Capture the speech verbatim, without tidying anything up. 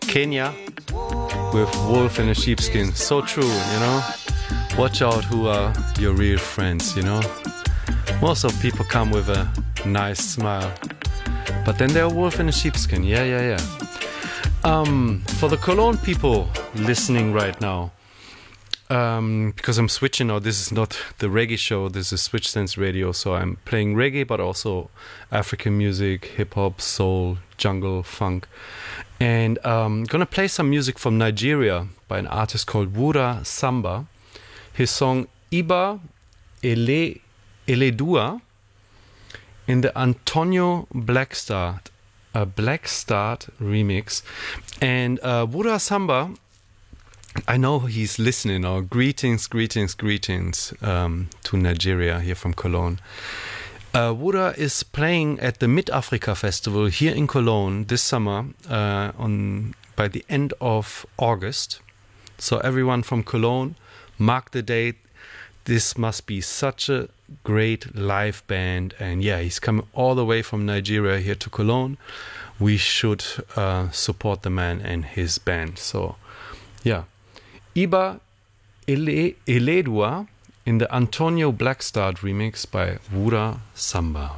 Kenya with Wolf in a Sheepskin. So true, you know. Watch out who are your real friends, you know. Most of people come with a nice smile, but then they're a wolf in a sheepskin. Yeah, yeah, yeah. Um, for the Cologne people listening right now, um, because I'm switching now, this is not the reggae show, this is Switch Sense Radio, so I'm playing reggae, but also African music, hip-hop, soul, jungle, funk. And I'm um, gonna play some music from Nigeria by an artist called Wura Samba. His song Iba Ele Eledua in the Antonio Blackstart, a Blackstart remix. And uh, Wura Samba, I know he's listening now. Greetings, greetings, greetings um, to Nigeria here from Cologne. Uh, Wura is playing at the Mid-Africa Festival here in Cologne this summer uh, on by the end of August. So everyone from Cologne, mark the date. This must be such a great live band. And yeah, he's coming all the way from Nigeria here to Cologne. We should uh, support the man and his band. So yeah, Iba Ele Eledua in the Antonio Blackstart remix by Wura Samba.